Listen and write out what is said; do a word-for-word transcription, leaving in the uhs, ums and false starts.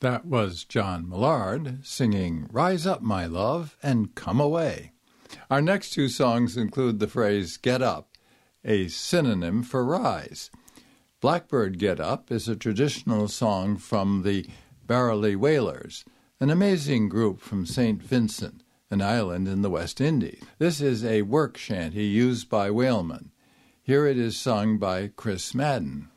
That was John Millard singing Rise Up, My Love, and Come Away. Our next two songs include the phrase Get Up, a synonym for rise. Blackbird Get Up is a traditional song from the Barrowley Wailers, an amazing group from Saint Vincent, an island in the West Indies. This is a work shanty used by whalemen. Here it is sung by Chris Madden.